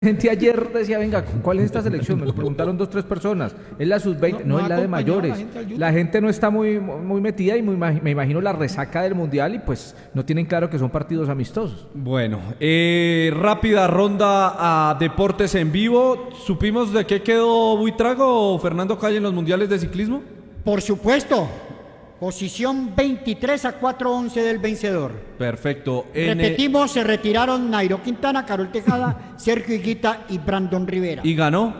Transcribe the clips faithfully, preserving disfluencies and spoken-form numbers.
Gente ayer decía, venga, ¿cuál es esta selección? Me lo preguntaron dos, tres personas. Es la sub veinte, no, no, no es la de mayores. La gente, la gente no está muy, muy metida y muy, me imagino la resaca del Mundial y pues no tienen claro que son partidos amistosos. Bueno, eh, rápida ronda a deportes en vivo. ¿Supimos de qué quedó Buitrago o Fernando Calle en los Mundiales de ciclismo? Por supuesto. Posición veintitrés a cuatro once del vencedor. Perfecto. Repetimos, se retiraron Nairo Quintana, Carol Tejada, Sergio Higuita y Brandon Rivera. ¿Y ganó?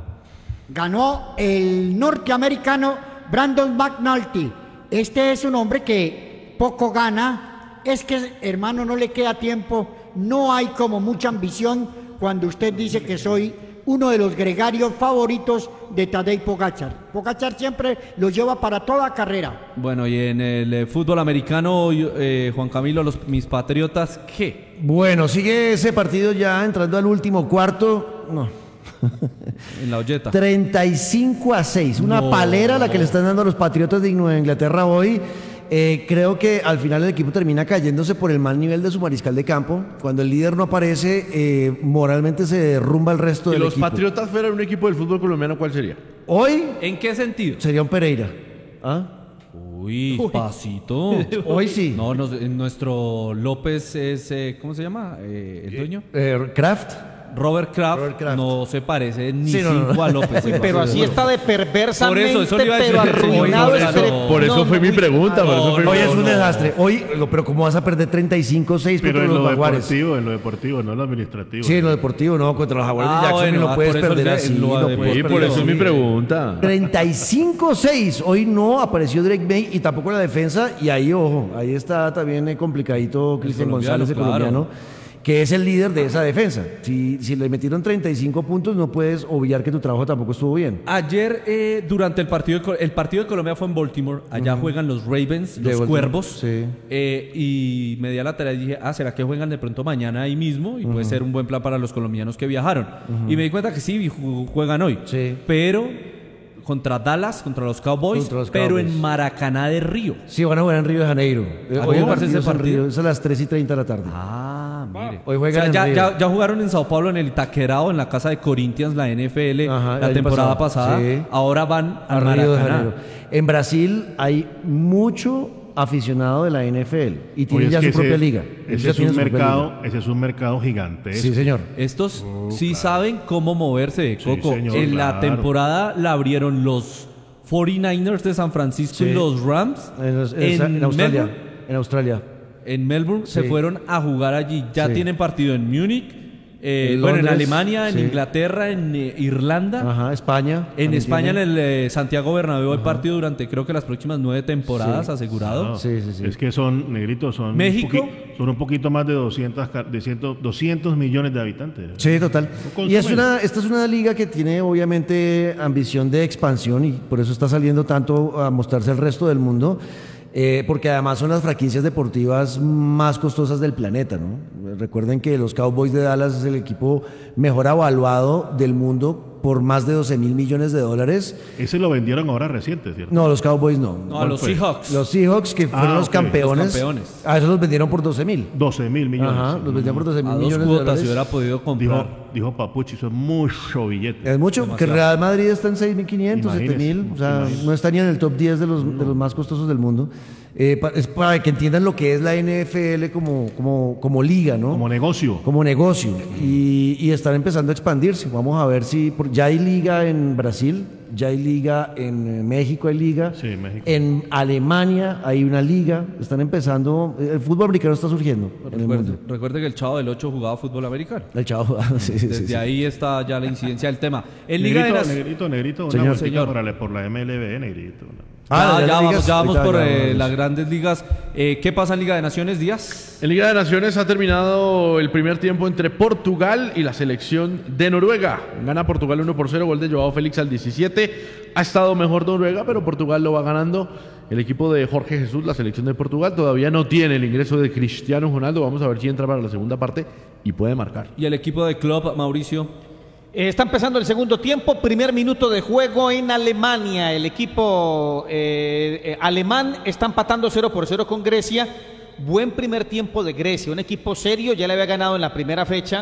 Ganó el norteamericano Brandon McNulty. Este es un hombre que poco gana. Es que, hermano, no le queda tiempo. No hay como mucha ambición cuando usted dice que soy uno de los gregarios favoritos de Tadej Pogačar. Pogačar siempre lo lleva para toda carrera. Bueno, y en el eh, fútbol americano, eh, Juan Camilo, los, mis patriotas, ¿qué? Bueno, sigue ese partido ya entrando al último cuarto. No. En la olleta. treinta y cinco a seis. Una no. palera la que le están dando a los patriotas de Nueva Inglaterra hoy. Eh, creo que al final el equipo termina cayéndose por el mal nivel de su mariscal de campo. Cuando el líder no aparece, eh, moralmente se derrumba el resto del equipo. Si los Patriotas fueran un equipo del fútbol colombiano, ¿cuál sería? Hoy. ¿En qué sentido? Sería un Pereira. ¿Ah? Uy, Uy. pasito. Hoy sí. No, nos, nuestro López es, eh, ¿cómo se llama? Eh, ¿El dueño? Eh, Kraft. Robert Kraft, Robert Kraft no se parece ni sí, cinco no, no. a López. Uy, pero así está de perversamente, por eso, eso iba a decir, pero arruinado. Por eso, por eso no, fue no, mi pregunta. No, por eso fue hoy mi es un no. desastre. Hoy, pero ¿cómo vas a perder treinta y cinco a seis contra los Jaguares? Deportivo, en lo deportivo, no en lo administrativo. Sí, en lo deportivo, no, contra los Jaguares ah, de Jackson bueno, lo puedes perder el, así. lo no puedes sí, por eso es mi pregunta. treinta y cinco a seis. Hoy no apareció Drake May y tampoco la defensa. Y ahí, ojo, ahí está también complicadito Cristian González, el claro. colombiano, que es el líder de esa defensa. Si, si le metieron treinta y cinco puntos, no puedes obviar que tu trabajo tampoco estuvo bien. Ayer, eh, durante el partido, de, el partido de Colombia fue en Baltimore. Allá uh-huh. juegan los Ravens, los de Cuervos. Sí. Eh, y me di a la tarea y dije, ah, ¿será que juegan de pronto mañana ahí mismo? Y uh-huh. puede ser un buen plan para los colombianos que viajaron. Uh-huh. Y me di cuenta que sí, juegan hoy. Sí. Pero contra Dallas, contra los Cowboys, contra los pero Cowboys. En Maracaná de Río. Sí, van a jugar en Río de Janeiro. Hoy el partido es, partido es a las tres y treinta de la tarde. Ah, mire. Hoy juegan o sea, en ya, Río. Ya, ya jugaron en Sao Paulo, en el Itaquerao, en la casa de Corinthians, la N F L, Ajá, la temporada pasado. pasada. Sí. Ahora van a, a Río de Janeiro. En Brasil hay mucho aficionado de la N F L y tiene ya su ese, propia liga. Ese es, un mercado, ese es un mercado gigante. Sí, señor. Estos oh, sí claro. saben cómo moverse, Coco. Sí, señor, en claro. la temporada la abrieron los cuarenta y nueve ers de San Francisco sí. y los Rams en, los, en, en, en Australia. Melbourne, en Australia. En Melbourne sí. se fueron a jugar allí. Ya sí. tienen partido en Múnich. Eh, en bueno, Londres, en Alemania, en sí. Inglaterra, en eh, Irlanda. Ajá, España. En España, tiene. en el eh, Santiago Bernabéu, hay partido durante creo que las próximas nueve temporadas, sí. asegurado. No, sí, sí, sí. Es que son, negritos, son México. Un son un poquito más de doscientos, doscientos millones de habitantes. Sí, total. Y es una, esta es una liga que tiene obviamente ambición de expansión y por eso está saliendo tanto a mostrarse al resto del mundo. Eh, porque además son las franquicias deportivas más costosas del planeta, ¿no? Recuerden que los Cowboys de Dallas es el equipo mejor evaluado del mundo por más de doce mil millones de dólares. Ese lo vendieron ahora reciente, ¿cierto? No, los Cowboys no. No, a los fue? Seahawks. Los Seahawks, que fueron ah, los, okay. campeones, los campeones. A esos los vendieron por doce mil. doce mil millones. Ajá, los vendieron por doce mil millones de dólares. Si hubiera podido comprar. Dijo, dijo Papuchi, eso es mucho billete. Es mucho, demasiado. Que Real Madrid está en seis mil quinientos, siete mil. O sea, imagínese. No está ni en el top diez de los, no. de los más costosos del mundo. Eh, es para que entiendan lo que es la N F L como, como, como liga, ¿no? Como negocio. Como negocio. Y, y están empezando a expandirse. Vamos a ver si... Ya hay liga en Brasil, ya hay liga en México, hay liga. Sí, México. En Alemania hay una liga. Están empezando... El fútbol americano está surgiendo en el mundo. Recuerde que el Chavo del ocho jugaba fútbol americano. El Chavo, sí, sí, Desde sí, ahí sí. está ya la incidencia del tema. En Liga negrito, de las... negrito, negrito, una señor, señor. Por, la, por la M L B, negrito. Ah, ya, ya vamos, ya vamos por ya, eh, vamos. las grandes ligas. Eh, ¿Qué pasa en Liga de Naciones, Díaz? En Liga de Naciones ha terminado el primer tiempo entre Portugal y la selección de Noruega. Gana Portugal uno por cero, gol de Joao Félix al diecisiete. Ha estado mejor Noruega, pero Portugal lo va ganando. El equipo de Jorge Jesús, la selección de Portugal, todavía no tiene el ingreso de Cristiano Ronaldo. Vamos a ver si entra para la segunda parte y puede marcar. ¿Y el equipo de Klopp, Mauricio? Está empezando el segundo tiempo, primer minuto de juego en Alemania. El equipo eh, eh, alemán está empatando cero por cero con Grecia. Buen primer tiempo de Grecia, un equipo serio, ya le había ganado en la primera fecha.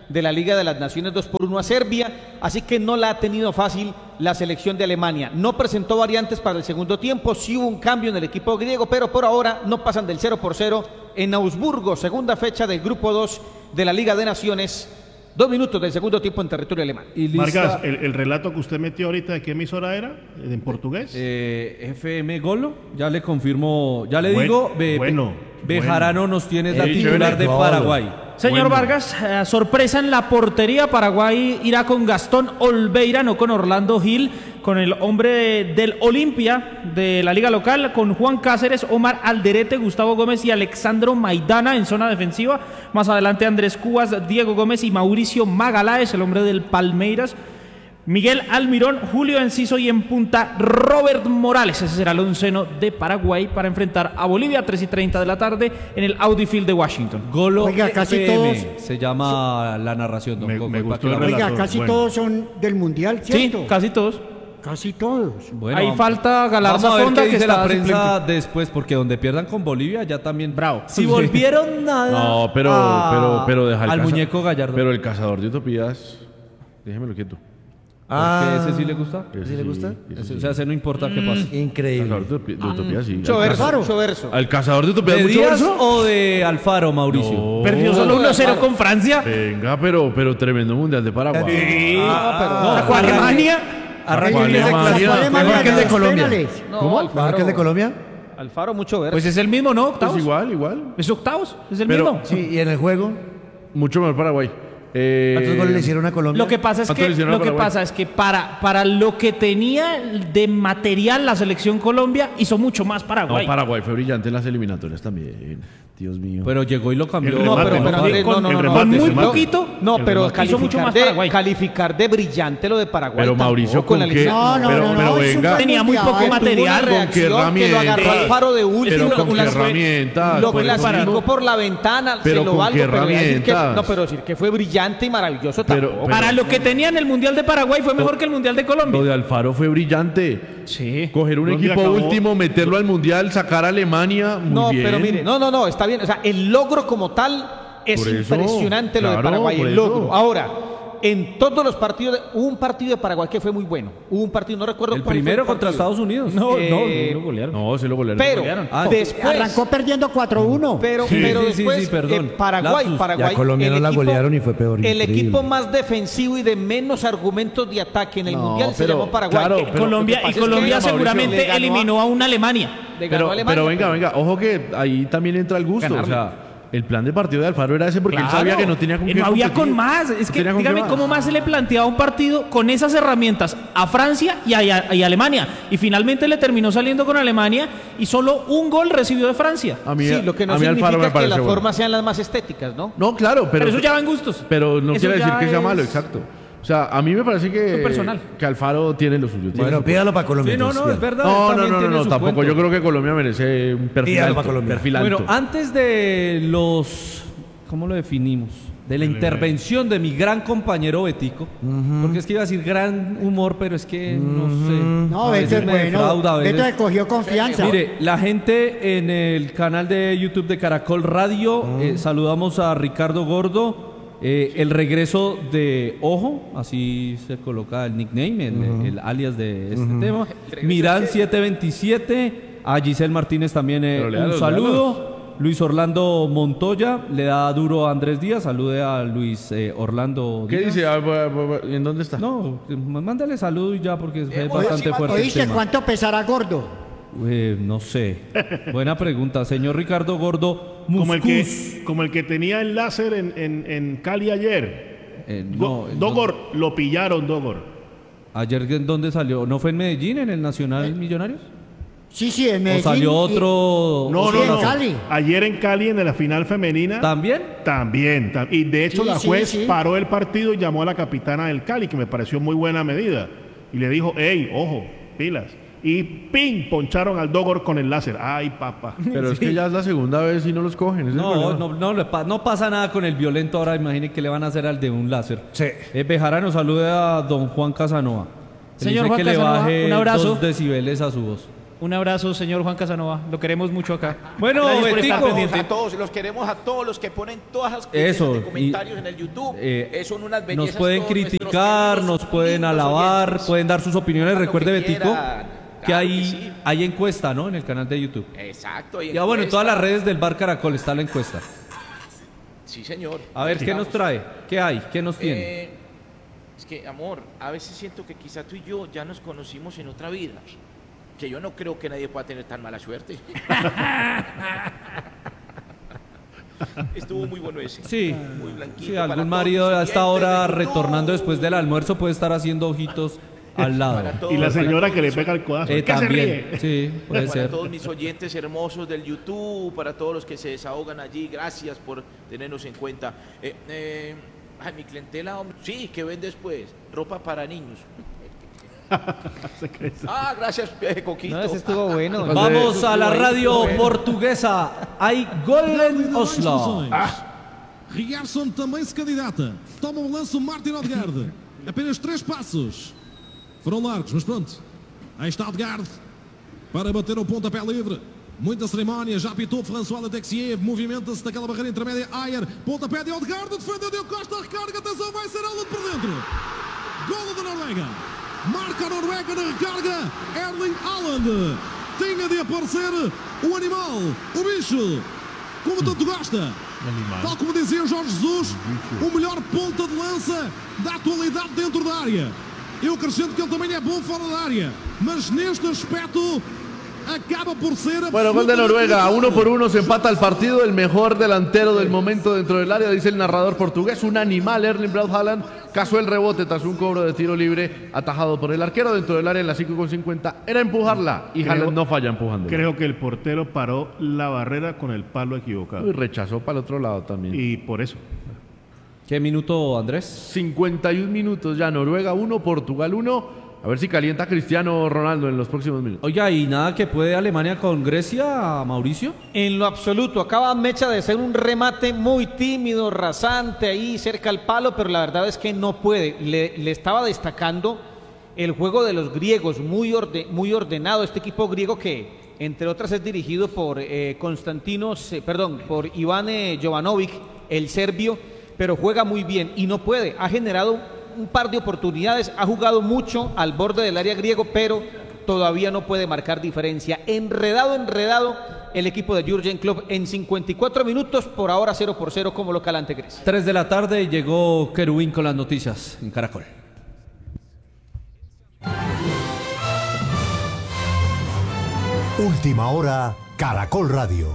de la Liga de las Naciones dos por uno a Serbia, así que no la ha tenido fácil la selección de Alemania. No presentó variantes para el segundo tiempo, sí hubo un cambio en el equipo griego, pero por ahora no pasan del cero por cero en Augsburgo, segunda fecha del grupo dos de la Liga de Naciones. Dos minutos del segundo tiempo en territorio alemán. Y Vargas, el, el relato que usted metió ahorita, ¿de qué emisora era? ¿En portugués? Eh, F M Golo, ya le confirmo, ya le Buen, digo, Be, bueno, Bejarano bueno. nos tiene Eh, la titular de Golo. Paraguay. Señor Bueno. Vargas, eh, sorpresa en la portería. Paraguay irá con Gastón Olveira, no con Orlando Gil, con el hombre del Olimpia de la liga local, con Juan Cáceres, Omar Alderete, Gustavo Gómez y Alexandro Maidana en zona defensiva. Más adelante Andrés Cubas, Diego Gómez y Mauricio Magaláes, el hombre del Palmeiras. Miguel Almirón, Julio Enciso y en punta Robert Morales. Ese será el onceno de Paraguay para enfrentar a Bolivia a tres y treinta de la tarde en el Audi Field de Washington. Golo Oiga, casi F M todos- se llama la narración. Don Me- Coco, me para gustó que la- el Oiga, relator, casi bueno. todos son del Mundial, Sí, ¿cierto? casi todos. Casi todos. Bueno, Ahí vamos- falta Galarza Vamos a ver Fonda, qué que dice la está prensa suplente. después, porque donde pierdan con Bolivia ya también. Bravo. Si volvieron nada. No, pero, a- pero, pero deja el al caza- muñeco Gallardo. Pero el cazador de utopías, déjemelo quieto. Porque ese sí le gusta. Ese ¿Sí le gusta? ese Ese- sí. o sea, ese no importa qué pase. Increíble. Cazador de utopi- de utopías, sí. Mucho Al verso, caza- mucho verso. ¿Al cazador de utopías ¿De mucho Díaz verso? o de Alfaro, Mauricio? No. Perdió solo uno cero con Francia. Venga, pero, pero tremendo mundial de Paraguay. Sí. Ah, Sacó a Alemania. Arranque Alemania. ese Alemania. clásico. Alemania mejor que el de los Colombia. penales. No, ¿Cómo? Alfaro. ¿Mejor que el de Colombia? Alfaro, mucho verso. Pues es el mismo, ¿no? Octavos. Pues igual, igual. Es octavos, es el Pero- mismo. Sí, y en el juego, Mucho mejor Paraguay. Eh, ¿cuántos goles le hicieron a Colombia? Lo que pasa es ¿Cuánto le que hicieron a lo que Paraguay? pasa es que para para lo que tenía de material la selección Colombia hizo mucho más No, Paraguay. Paraguay fue brillante en las eliminatorias también. Dios mío. Pero llegó y lo cambió. El No, remate, pero, pero ¿no? Andrés, no, Con- no, el no, no, remate, Con el muy remate. poquito. No, El pero remate. Hizo mucho calificar más de, Paraguay. calificar de brillante lo de Paraguay. Pero Mauricio, tampoco, ¿con en la qué? eliminación. No, no, Pero- no, pero no, es un venga. buen Tenía muy mundial. poco Tuvo una material. ¿Con qué reacción que lo herramientas? agarró Alfaro de último. Pero con una- qué herramientas. Lo Por eso clasificó mismo. por la ventana, Pero se lo con valgo, qué pero decir que, herramientas. no, pero decir que fue brillante y maravilloso Pero- tampoco. pero- Para lo que tenía en el Mundial de Paraguay fue mejor que el Mundial de Lo Colombia. de Alfaro fue brillante. Sí. Coger un ¿Dónde equipo acabó? último, meterlo al mundial, sacar a Alemania. Muy No, bien. pero mire, no, no, no, está bien. O sea, el logro como tal es Por eso, impresionante lo de claro, Paraguay, por el eso. logro. Ahora, en todos los partidos, de- hubo un partido de Paraguay que fue muy bueno. Hubo un partido, no recuerdo El cuál fue primero el contra partido. Estados Unidos. No, Eh, no, no lo golearon. No, se lo golearon. Pero Ah, después, Arrancó perdiendo cuatro uno. pero, Sí, pero sí, sí, después, sí, perdón. eh, Paraguay, Lapsus. Paraguay. Ya Colombia el no la equipo- golearon y fue peor, El increíble. equipo más defensivo y de menos argumentos de ataque en el No, Mundial se pero, llamó Paraguay. claro, Eh, pero- Colombia lo que y pasa es que Colombia Mauricio seguramente le ganó a- eliminó a una Alemania. le ganó Pero, a Alemania, pero venga, venga, ojo que ahí también entra el gusto. Ganarle. O sea, el plan de partido de Alfaro era ese porque él sabía que no tenía con Eh, qué no había competir. con más. Es No que tenía con qué dígame más. cómo más se le planteaba un partido con esas herramientas a Francia y a, y a- y a Alemania. Y finalmente le terminó saliendo con Alemania y solo un gol recibió de Francia. A mí, Sí, lo que no a mí Alfaro significa me que parece las bueno. formas sean las más estéticas, ¿no? No, claro, pero, Pero, eso ya va en gustos. pero no Eso quiere decir ya que sea es- malo, exacto. O sea, a mí me parece que, Lo personal. que Alfaro tiene lo suyo. tiene Bueno, su- pídalo para Colombia. Sí, no, entonces, no, es pídalo. verdad. No, no, también no, no, tiene no, su tampoco. cuento. Yo creo que Colombia merece un perfil Pídalo alto. para Colombia. perfil alto. Bueno, antes de los, ¿cómo lo definimos? De la intervención de mi gran compañero Betico, porque es que iba a decir gran humor, pero es que no sé. No, a Beto veces es me bueno. defrauda, a Beto veces- le cogió confianza. Mire, la gente en el canal de YouTube de Caracol Radio, eh, saludamos a Ricardo Gordo, eh, el regreso de Ojo, así se coloca el nickname, el, el alias de este tema. Mirán siete veintisiete, a Giselle Martínez también eh, Pero un léalos, saludo. Luis Orlando Montoya le da duro a Andrés Díaz, salude a Luis eh, Orlando ¿Qué Díaz. dice? Ah, bu- bu- bu- ¿En dónde está? No, eh, mándale saludo y ya porque es Oye, bastante fuerte el ¿Oíste tema. cuánto pesará gordo? Eh, no sé. Buena pregunta. Señor Ricardo Gordo, Como el, Muscus. que, como el que tenía el láser en, en, en Cali ayer. Eh, Go- no, Dogor, lo pillaron, Dogor. ¿Ayer en dónde salió? ¿No fue en Medellín, en el Nacional Millonarios? Sí, sí, en ¿O Medellín. salió y- otro? No, Sí, no, en no. Cali. Ayer en Cali, en la final femenina. ¿También? También, tam- y de hecho Sí, la sí, juez sí. paró el partido y llamó a la capitana del Cali, que me pareció muy buena medida. Y le dijo, hey, ojo, pilas. Y ¡ping! Poncharon al Dogor con el láser. Ay, papá. Pero es que ya es la segunda vez y no los cogen. ese es el No, problema. no, no, le pa- no pasa nada con el violento ahora. Imagine que le van a hacer al de un láser. Sí. Eh, Bejarano salude a don Juan Casanova. Él Señor dice Juan que Casanova, le baje un abrazo. dos decibeles a su voz. Un abrazo, señor Juan Casanova. Lo queremos mucho acá. Bueno, Gracias por estar Betico. pendiente. A todos, los queremos a todos los que ponen todas las Eso, de comentarios y, en el YouTube. eh, Eh, son unas Nos bellezas pueden todos nuestros criticar, queridos, nos pueden lindos alabar, oyentes. pueden dar sus opiniones. Hagan lo Recuerde, que Betico, quieran. que Claro hay, que sí. hay encuesta, ¿no? En el canal de YouTube. Exacto. y Ya bueno, en encuesta. todas las redes del Bar Caracol está la encuesta. Sí, señor. A ver, ¿qué nos trae? ¿Qué hay? ¿Qué nos tiene? Eh, es que, amor, a veces siento que quizá tú y yo ya nos conocimos en otra vida. Que yo no creo que nadie pueda tener tan mala suerte. Estuvo muy bueno ese. Sí, Muy blanquito. sí, para algún todos marido mis a esta hora oyentes de YouTube. retornando después del almuerzo puede estar haciendo ojitos al lado. Para todos, Y la para señora todos que le mis- pega el codazo. Eh, ¿Qué se también, ríe? sí, puede Para ser. todos mis oyentes hermosos del YouTube, para todos los que se desahogan allí, gracias por tenernos en cuenta. Eh, eh, ay, mi clientela, hombre, sí, ¿qué ven después? Ropa para niños. Ah, gracias, eh, Coquito. No, ese estuvo bueno. Vamos a la radio portuguesa. Hay gol en Oslo. Riarson também se candidata. Toma um lance o Martin Odegaard. Apenas três passos. Foram largos, mas pronto. Aí está Odegaard para bater o pontapé livre. Muita cerimónia, já apitou François Letexier, movimenta-se daquela barreira intermédia. Ayer, pontapé de Odegaard, defendeu Diogo Costa, recarga, atenção, vai ser Haaland por dentro. Golo da Noruega. Marca a Noruega na recarga. Erling Haaland. Tinha de aparecer o animal, o bicho, como tanto gosta. Tal como dizia o Jorge Jesus, o melhor ponta de lança da atualidade dentro da área. Eu acrescento que ele também é bom fora da área, mas neste aspecto acaba por ser... Bueno, gol de Noruega, absolutamente uno por uno se empata el partido, el mejor delantero del momento dentro del área, dice el narrador portugués, un animal, Erling Braut Haaland, cazó el rebote tras un cobro de tiro libre atajado por el arquero dentro del área en las cinco con cincuenta, era empujarla y Creo- Haaland no falla empujando. Creo que el portero paró la barrera con el palo equivocado. Y rechazó para el otro lado también. Y por eso. ¿Qué minuto, Andrés? cincuenta y un minutos ya, Noruega uno, Portugal uno. A ver si calienta Cristiano Ronaldo en los próximos minutos. Oiga, ¿y nada que puede Alemania con Grecia, Mauricio? En lo absoluto, acaba Mecha de hacer un remate muy tímido, rasante ahí cerca al palo, pero la verdad es que no puede. Le, le estaba destacando el juego de los griegos, muy, orde, muy ordenado. Este equipo griego que, entre otras, es dirigido por eh, Konstantinos, eh, perdón, por Iván eh, Jovanovic, el serbio, pero juega muy bien y no puede. Ha generado un par de oportunidades, ha jugado mucho al borde del área griego, pero todavía no puede marcar diferencia. Enredado, enredado el equipo de Jürgen Klopp en cincuenta y cuatro minutos, por ahora cero por cero como local ante Grecia. tres de la tarde llegó Kerubín con las noticias en Caracol. Última hora, Caracol Radio.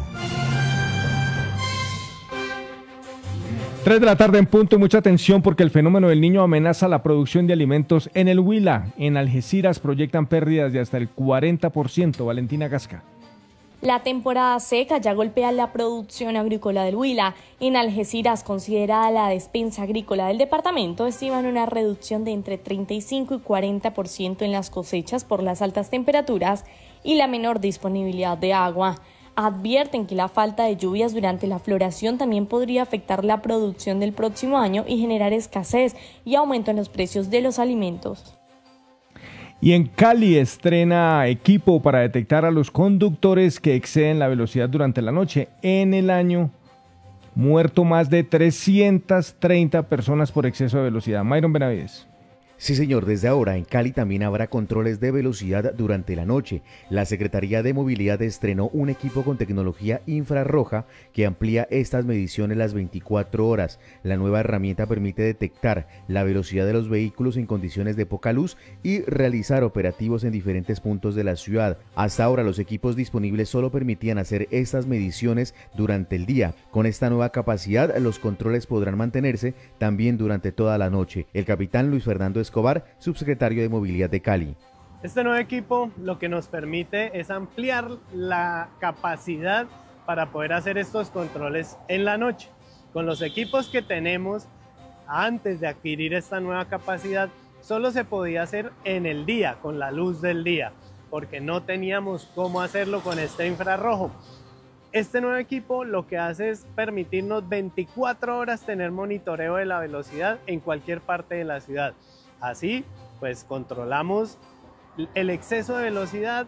tres de la tarde en punto y mucha atención porque el fenómeno del niño amenaza la producción de alimentos en el Huila. En Algeciras proyectan pérdidas de hasta el cuarenta por ciento. Valentina Gasca. La temporada seca ya golpea la producción agrícola del Huila. En Algeciras, considerada la despensa agrícola del departamento, estiman una reducción de entre treinta y cinco y cuarenta por ciento en las cosechas por las altas temperaturas y la menor disponibilidad de agua. Advierten que la falta de lluvias durante la floración también podría afectar la producción del próximo año y generar escasez y aumento en los precios de los alimentos. Y en Cali estrena equipo para detectar a los conductores que exceden la velocidad durante la noche. En el año, muerto más de trescientas treinta personas por exceso de velocidad. Myron Benavides. Sí, señor, desde ahora en Cali también habrá controles de velocidad durante la noche. La Secretaría de Movilidad estrenó un equipo con tecnología infrarroja que amplía estas mediciones las veinticuatro horas. La nueva herramienta permite detectar la velocidad de los vehículos en condiciones de poca luz y realizar operativos en diferentes puntos de la ciudad. Hasta ahora los equipos disponibles solo permitían hacer estas mediciones durante el día. Con esta nueva capacidad, los controles podrán mantenerse también durante toda la noche. El capitán Luis Fernando Escobar, subsecretario de Movilidad de Cali. Este nuevo equipo lo que nos permite es ampliar la capacidad para poder hacer estos controles en la noche. Con los equipos que tenemos, antes de adquirir esta nueva capacidad, solo se podía hacer en el día, con la luz del día, porque no teníamos cómo hacerlo con este infrarrojo. Este nuevo equipo lo que hace es permitirnos veinticuatro horas tener monitoreo de la velocidad en cualquier parte de la ciudad. Así, pues controlamos el exceso de velocidad.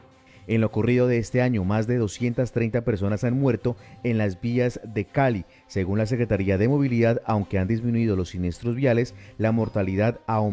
En lo ocurrido de este año, más de doscientas treinta personas han muerto en las vías de Cali. Según la Secretaría de Movilidad, aunque han disminuido los siniestros viales, la mortalidad ha aumentado.